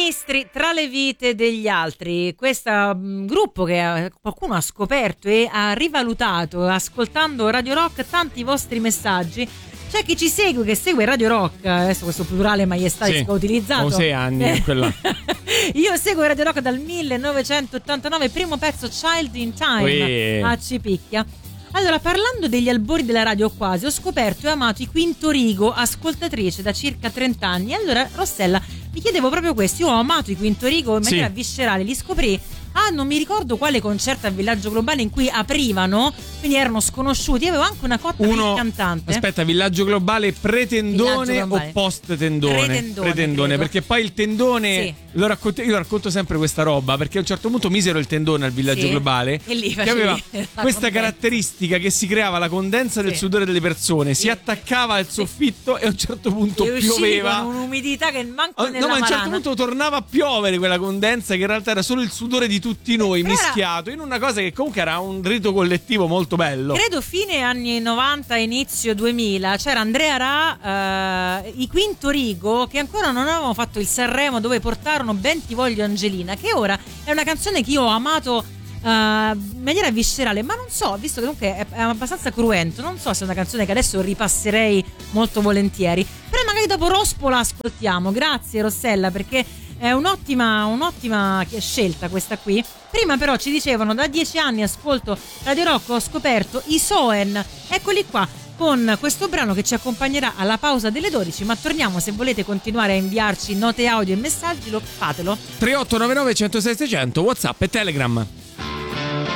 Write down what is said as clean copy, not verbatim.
Ministri tra le vite degli altri, questo gruppo che qualcuno ha scoperto e ha rivalutato ascoltando Radio Rock. Tanti vostri messaggi. C'è chi ci segue, che segue Radio Rock, adesso questo plurale maiestatico utilizzato. 6 anni quella. Io seguo Radio Rock dal 1989, primo pezzo Child in Time a Cipicchia. Allora, parlando degli albori della radio quasi, ho scoperto e amato i Quinto Rigo, ascoltatrice da circa 30 anni. Allora, Rossella, mi chiedevo proprio questo. Io ho amato i Quinto Rigo in maniera viscerale, li scoprì. Non mi ricordo quale concerto a Villaggio Globale in cui aprivano, quindi erano sconosciuti. Avevo anche una cotta per il cantante. Aspetta, Villaggio Globale pretendone o post tendone? Pretendone, perché poi il tendone io racconto sempre questa roba, perché a un certo punto misero il tendone al Villaggio Globale, e lì che aveva questa caratteristica che si creava la condensa del sudore delle persone, si attaccava al soffitto e a un certo punto pioveva con un'umidità che manco nella ma a un certo marana. punto tornava a piovere quella condensa, che in realtà era solo il sudore di tutti noi mischiato in una cosa che comunque era un rito collettivo molto bello. Credo fine anni 90, inizio 2000 c'era Andrea Ra, i Quinto Rigo, che ancora non avevano fatto il Sanremo, dove portarono Ben ti voglio Angelina, che ora è una canzone che io ho amato in maniera viscerale, ma non so, visto che comunque è abbastanza cruento, non so se è una canzone che adesso ripasserei molto volentieri, però magari dopo Rospo la ascoltiamo. Grazie Rossella, perché è un'ottima scelta questa qui. Prima però ci dicevano: da 10 anni ascolto Radio Rock, ho scoperto i Soen. Eccoli qua con questo brano che ci accompagnerà alla pausa delle 12, ma torniamo. Se volete continuare a inviarci note audio e messaggi, fatelo. 3899 106 600 WhatsApp e Telegram.